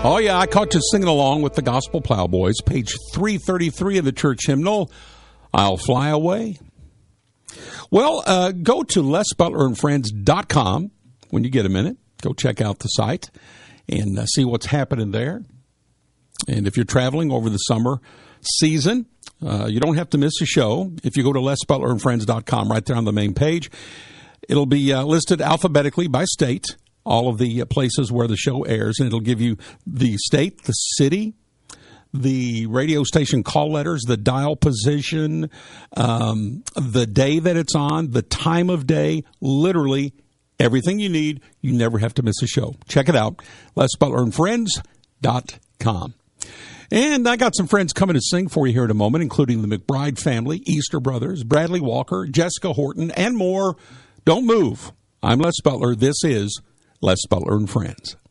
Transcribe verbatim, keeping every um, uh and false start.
Oh, yeah, I caught you singing along with the Gospel Plowboys, page three thirty-three of the church hymnal, I'll Fly Away. Well, uh, go to les butler and friends dot com when you get a minute. Go check out the site and uh, see what's happening there. And if you're traveling over the summer season, uh, you don't have to miss a show. If you go to les butler and friends dot com, right there on the main page, it'll be uh, listed alphabetically by state, all of the places where the show airs, and it'll give you the state, the city, the radio station call letters, the dial position, um, the day that it's on, the time of day, literally everything you need. You never have to miss a show. Check it out, les butler and friends dot com. And I got some friends coming to sing for you here in a moment, including the McBride family, Easter Brothers, Bradley Walker, Jessica Horton, and more. Don't move. I'm Les Butler. This is Les Butler and Friends.